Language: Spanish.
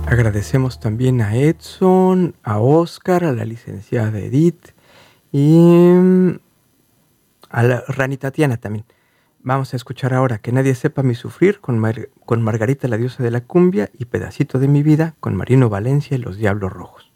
Agradecemos también a Edson, a Oscar, a la licenciada Edith y a la Rani Tatiana también. Vamos a escuchar ahora Que nadie sepa mi sufrir con Margarita la diosa de la cumbia y Pedacito de mi vida con Marino Valencia y los Diablos Rojos.